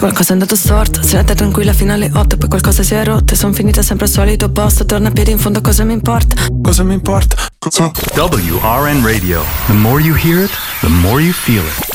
qualcosa è andato storto. Serata tranquilla fino alle 8, poi qualcosa si è rotto e son finita sempre al solito posto. Torna a piedi, in fondo cosa mi importa? Cosa mi importa? WRN Radio. The more you hear it, the more you feel it.